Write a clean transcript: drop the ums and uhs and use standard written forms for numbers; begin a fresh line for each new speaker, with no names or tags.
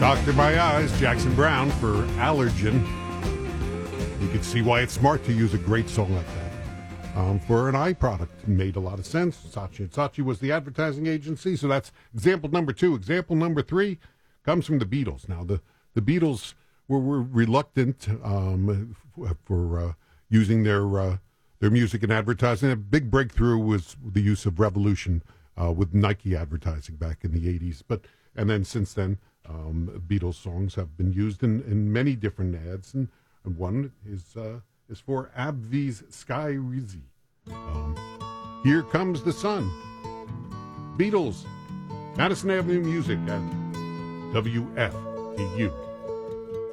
Doctor My Eyes, Jackson Browne for Allergen. You can see why it's smart to use a great song like that for an eye product. It made a lot of sense. Saatchi & Saatchi was the advertising agency, so that's example number 2. Example number 3 comes from the Beatles. Now, the Beatles were reluctant for using their music in advertising. A big breakthrough was the use of Revolution with Nike advertising back in the 80s. And then since then, Beatles songs have been used in many different ads, and one is for AbbVie's Sky Rizzi. Here Comes the Sun. Beatles, Madison Avenue Music at WFTU.